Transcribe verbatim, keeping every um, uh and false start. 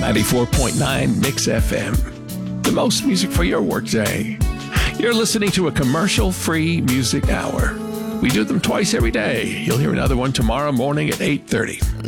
ninety-four point nine Mix F M. The most music for your workday. You're listening to a commercial-free music hour. We do them twice every day. You'll hear another one tomorrow morning at eight thirty.